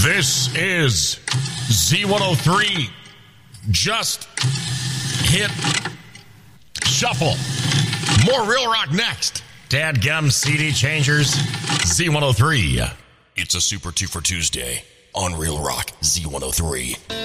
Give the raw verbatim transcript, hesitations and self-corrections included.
This is Z one oh three. Just hit shuffle. More Real Rock next. Dadgum C D changers. Z one oh three. It's a Super two for Tuesday on Real Rock Z one oh three.